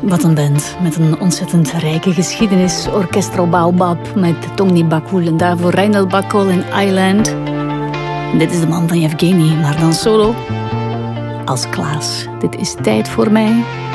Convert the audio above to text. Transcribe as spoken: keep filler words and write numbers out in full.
Wat een band, met een ontzettend rijke geschiedenis. Orchestral Baobab met Tongni Bakul en daarvoor Reinhard Bakol in Island. Dit is de man van Yevgeny, maar dan solo als Klaas. Dit is Tijd voor mij.